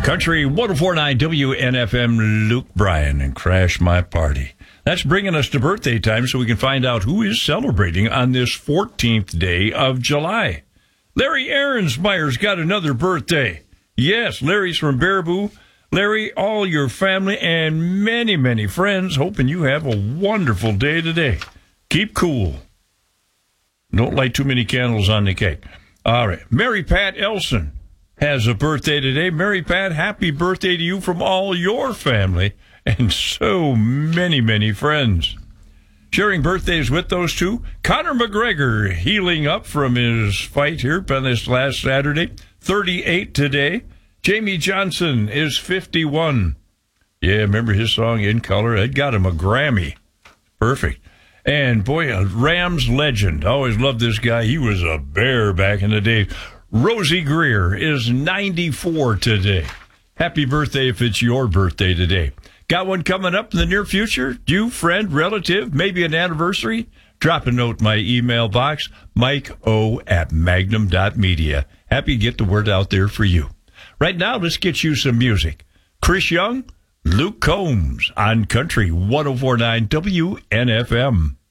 Country 104.9 WNFM, Luke Bryan and Crash My Party. That's bringing us to birthday time so we can find out who is celebrating on this 14th day of July. Larry Aaronsmeyer's got another birthday. Yes, Larry's from Baraboo. Larry, all your family and many, many friends, hoping you have a wonderful day today. Keep cool. Don't light too many candles on the cake. All right. Mary Pat Elson has a birthday today. Mary Pat, happy birthday to you from all your family and so many, many friends. Sharing birthdays with those two, Conor McGregor healing up from his fight here on this last Saturday, 38 today. Jamie Johnson is 51. Yeah, remember his song In Color? It got him a Grammy. Perfect. And boy, a Rams legend. I always loved this guy. He was a bear back in the day. Rosie Greer is 94 today. Happy birthday if it's your birthday today. Got one coming up in the near future? You, friend, relative, maybe an anniversary? Drop a note in my email box, mikeo@magnum.media. Happy to get the word out there for you. Right now, let's get you some music. Chris Young, Luke Combs on Country 104.9 WNFM.